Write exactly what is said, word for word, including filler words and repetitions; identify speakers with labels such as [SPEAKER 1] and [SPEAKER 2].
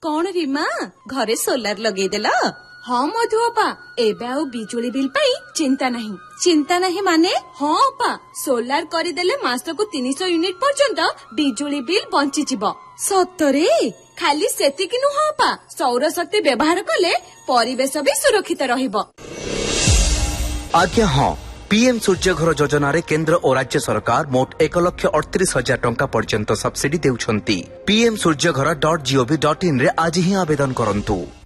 [SPEAKER 1] कौन रीमा घरे सोलार लगेदेल?
[SPEAKER 2] हाँ मधु अपा एबे आउ बिजुली बिल पाई चिंता नहीं।
[SPEAKER 1] चिंता नहीं माने?
[SPEAKER 2] हाँ अपा सोलार करदेले मासकु तीन सौ यूनिट पर्यंत बिजुली बिल बंची जिवो।
[SPEAKER 1] सतरे?
[SPEAKER 2] खाली सेतिकी नुह अपा सौर शक्ति व्यवहार कले परिवेश भी सुरक्षित रहिबो।
[SPEAKER 3] आज्ञा हाँ, पीएम सूर्य घर योजना रे केंद्र और राज्य सरकार मोट एक लक्ष अड़तीस हजार टंका पर्यंत सब्सिडी देउछंती। पीएम सूर्य घर डॉट जीओवी डॉट इन रे आज ही आवेदन करंतु।